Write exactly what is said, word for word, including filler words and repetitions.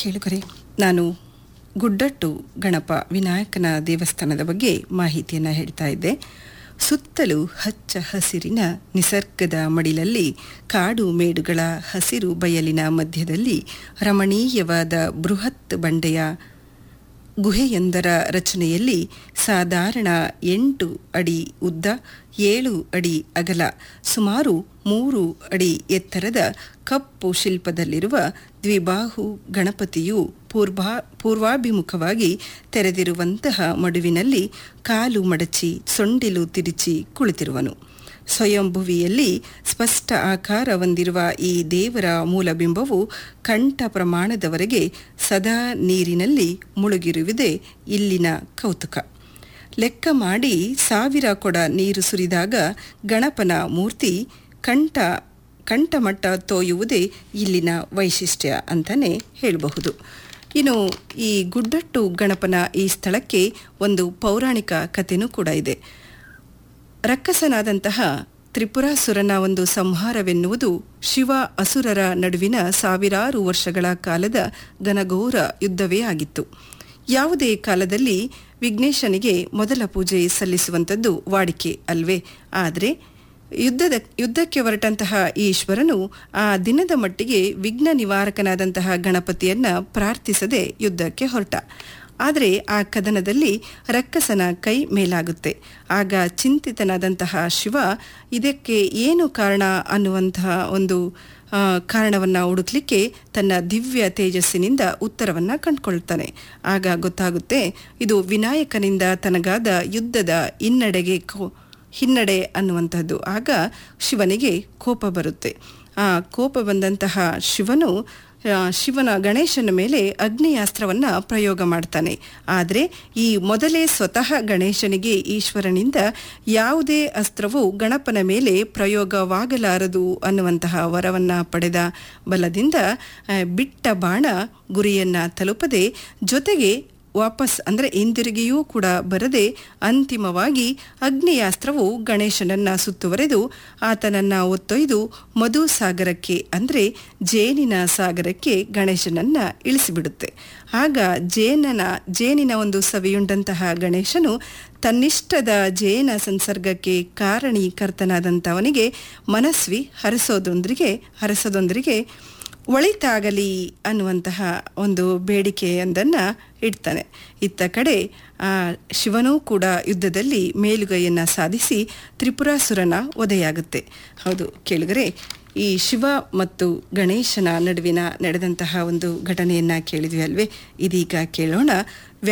ಕೇಳುಗರೆ, ನಾನು ಗುಡ್ಡಟ್ಟು ಗಣಪ ವಿನಾಯಕನ ದೇವಸ್ಥಾನದ ಬಗ್ಗೆ ಮಾಹಿತಿಯನ್ನು ಹೇಳ್ತಾ ಇದ್ದೆ. ಸುತ್ತಲೂ ಹಚ್ಚ ಹಸಿರಿನ ನಿಸರ್ಗದ ಮಡಿಲಲ್ಲಿ ಕಾಡು ಮೇಡುಗಳ ಹಸಿರು ಬಯಲಿನ ಮಧ್ಯದಲ್ಲಿ ರಮಣೀಯವಾದ ಬೃಹತ್ ಬಂಡೆಯ ಗುಹೆಯೊಂದರ ರಚನೆಯಲ್ಲಿ ಸಾಧಾರಣ ಎಂಟು ಅಡಿ ಉದ್ದ, ಏಳು ಅಡಿ ಅಗಲ, ಸುಮಾರು ಮೂರು ಅಡಿ ಎತ್ತರದ ಕಪ್ಪು ಶಿಲ್ಪದಲ್ಲಿರುವ ದ್ವಿಬಾಹು ಗಣಪತಿಯು ಪೂರ್ವಾ ಪೂರ್ವಾಭಿಮುಖವಾಗಿ ತೆರೆದಿರುವಂತಹ ಮಡುವಿನಲ್ಲಿ ಕಾಲು ಮಡಚಿ ಸೊಂಡಿಲು ತಿರುಚಿ ಕುಳಿತಿರುವನು. ಸ್ವಯಂಭುವಿಯಲ್ಲಿ ಸ್ಪಷ್ಟ ಆಕಾರ ಹೊಂದಿರುವ ಈ ದೇವರ ಮೂಲಬಿಂಬವು ಕಂಠ ಪ್ರಮಾಣದವರೆಗೆ ಸದಾ ನೀರಿನಲ್ಲಿ ಮುಳುಗಿರುವುದೇ ಇಲ್ಲಿನ ಕೌತುಕ. ಲೆಕ್ಕ ಮಾಡಿ ಸಾವಿರ ಕೊಡ ನೀರು ಸುರಿದಾಗ ಗಣಪನ ಮೂರ್ತಿ ಕಂಠ ಕಂಠಮಟ್ಟ ತೋಯುವುದೇ ಇಲ್ಲಿನ ವೈಶಿಷ್ಟ್ಯ ಅಂತಲೇ ಹೇಳಬಹುದು. ಇನ್ನು ಈ ಗುಡ್ಡಟ್ಟು ಗಣಪನ ಈ ಸ್ಥಳಕ್ಕೆ ಒಂದು ಪೌರಾಣಿಕ ಕಥೆನೂ ಕೂಡ ಇದೆ. ರಕ್ಕಸನಾದಂತಹ ತ್ರಿಪುರಾಸುರನ ಒಂದು ಸಂಹಾರವೆನ್ನುವುದು ಶಿವ ಅಸುರರ ನಡುವಿನ ಸಾವಿರಾರು ವರ್ಷಗಳ ಕಾಲದ ಘನಘೋರ ಯುದ್ಧವೇ ಆಗಿತ್ತು. ಯಾವುದೇ ಕಾಲದಲ್ಲಿ ವಿಘ್ನೇಶನಿಗೆ ಮೊದಲ ಪೂಜೆ ಸಲ್ಲಿಸುವಂಥದ್ದು ವಾಡಿಕೆ ಅಲ್ವೇ? ಆದರೆ ಯುದ್ಧದ ಯುದ್ಧಕ್ಕೆ ಹೊರಟಂತಹ ಈಶ್ವರನು ಆ ದಿನದ ಮಟ್ಟಿಗೆ ವಿಘ್ನ ನಿವಾರಕನಾದಂತಹ ಗಣಪತಿಯನ್ನು ಪ್ರಾರ್ಥಿಸದೆ ಯುದ್ಧಕ್ಕೆ ಹೊರಟ. ಆದರೆ ಆ ಕದನದಲ್ಲಿ ರಕ್ಕಸನ ಕೈ ಮೇಲಾಗುತ್ತೆ. ಆಗ ಚಿಂತಿತನಾದಂತಹ ಶಿವ ಇದಕ್ಕೆ ಏನು ಕಾರಣ ಅನ್ನುವಂತಹ ಒಂದು ಕಾರಣವನ್ನು ಹುಡುಕ್ಲಿಕ್ಕೆ ತನ್ನ ದಿವ್ಯ ತೇಜಸ್ಸಿನಿಂದ ಉತ್ತರವನ್ನು ಕಂಡುಕೊಳ್ತಾನೆ. ಆಗ ಗೊತ್ತಾಗುತ್ತೆ ಇದು ವಿನಾಯಕನಿಂದ ತನಗಾದ ಯುದ್ಧದ ಹಿನ್ನಡೆಗೆ ಹಿನ್ನಡೆ ಅನ್ನುವಂಥದ್ದು. ಆಗ ಶಿವನಿಗೆ ಕೋಪ ಬರುತ್ತೆ. ಆ ಕೋಪ ಬಂದಂತಹ ಶಿವನು ಶಿವನ ಗಣೇಶನ ಮೇಲೆ ಅಗ್ನಿಯಾಸ್ತ್ರವನ್ನು ಪ್ರಯೋಗ ಮಾಡ್ತಾನೆ. ಆದರೆ ಈ ಮೊದಲೇ ಸ್ವತಃ ಗಣೇಶನಿಗೆ ಈಶ್ವರನಿಂದ ಯಾವುದೇ ಅಸ್ತ್ರವು ಗಣಪನ ಮೇಲೆ ಪ್ರಯೋಗವಾಗಲಾರದು ಅನ್ನುವಂತಹ ವರವನ್ನು ಪಡೆದ ಬಲದಿಂದ ಬಿಟ್ಟ ಬಾಣ ಗುರಿಯನ್ನು ತಲುಪದೆ, ಜೊತೆಗೆ ವಾಪಸ್ ಅಂದರೆ ಹಿಂದಿರುಗಿಯೂ ಕೂಡ ಬರದೆ ಅಂತಿಮವಾಗಿ ಅಗ್ನಿಯಾಸ್ತ್ರವು ಗಣೇಶನನ್ನು ಸುತ್ತುವರೆದು ಆತನನ್ನು ಒತ್ತೊಯ್ದು ಮಧು ಸಾಗರಕ್ಕೆ ಅಂದರೆ ಜೇನಿನ ಸಾಗರಕ್ಕೆ ಗಣೇಶನನ್ನು ಇಳಿಸಿಬಿಡುತ್ತೆ. ಆಗ ಜೇನನ ಜೇನಿನ ಒಂದು ಸವಿಯುಂಡಂತಹ ಗಣೇಶನು ತನ್ನಿಷ್ಟದ ಜೇನ ಸಂಸರ್ಗಕ್ಕೆ ಕಾರಣೀಕರ್ತನಾದಂಥವನಿಗೆ ಮನಸ್ವಿ ಹರಸೋದೊಂದಿಗೆ ಹರಸೋದೊಂದಿಗೆ ಒಳಿತಾಗಲಿ ಅನ್ನುವಂತಹ ಒಂದು ಬೇಡಿಕೆಯೊಂದನ್ನು ಇಡ್ತಾನೆ. ಇತ್ತ ಕಡೆ ಆ ಶಿವನೂ ಕೂಡ ಯುದ್ಧದಲ್ಲಿ ಮೇಲುಗೈಯನ್ನು ಸಾಧಿಸಿ ತ್ರಿಪುರಾಸುರನ ವಧೆಯಾಗುತ್ತೆ. ಹೌದು ಕೇಳಿದರೆ, ಈ ಶಿವ ಮತ್ತು ಗಣೇಶನ ನಡುವಿನ ನಡೆದಂತಹ ಒಂದು ಘಟನೆಯನ್ನು ಕೇಳಿದ್ವಿ ಅಲ್ವೇ? ಇದೀಗ ಕೇಳೋಣ